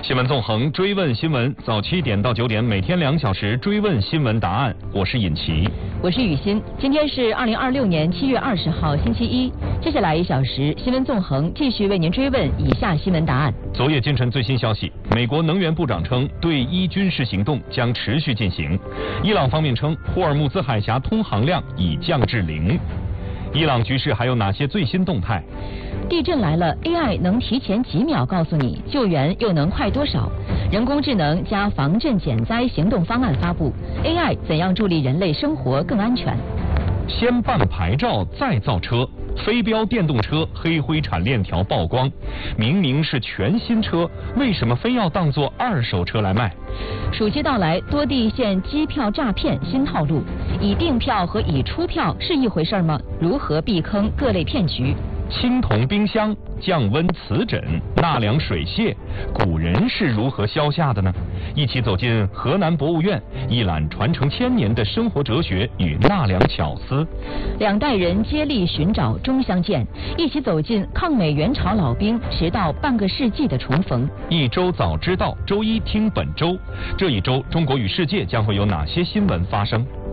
新闻纵横，追问新闻，早7点到9点，每天2小时追问新闻答案。我是尹奇， 我是雨欣。今天是2026年7月20号，星期一。接下来1小时，新闻纵横继续为您追问以下新闻答案。 昨夜今晨最新消息，美国能源部长称，对伊军事行动将持续进行。伊朗方面称，霍尔木兹海峡通航量已降至0。伊朗局势还有哪些最新动态？ 地震来了 ，AI 能提前几秒告诉你救援又能快多少？人工智能加防震减灾行动方案发布 ，AI 怎样助力人类生活更安全？ 先办牌照再造车，飞镖电动车黑灰产链条曝光，明明是全新车，为什么非要当作二手车来卖？ 暑期到来，多地现机票诈骗新套路，已订票和已出票是一回事吗？如何避坑各类骗局？ 青铜冰箱、降温瓷枕、纳凉水榭，古人是如何消夏的呢？一起走进河南博物院，一览传承1000年的生活哲学与纳凉巧思。 2代人接力寻找终相见，一起走进抗美援朝老兵迟到半个世纪的重逢。 一周早知道，周一听本周。这一周，中国与世界将会有哪些新闻发生？